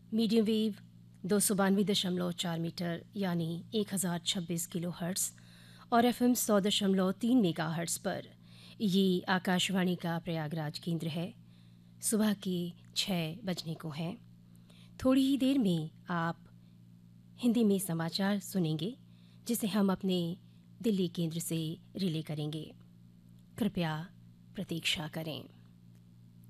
Medium wave 292.4 metre यानी 1026 kilo hertz और FM 100.3 mega hertz पर ये आकाशवाणी का प्रयागराज केंद्र है। सुबह के 6 बजने को हैं। थोड़ी ही देर में आप हिंदी में समाचार सुनेंगे जिसे हम अपने दिल्ली केंद्र से रिले करेंगे। कृपया प्रतीक्षा करें।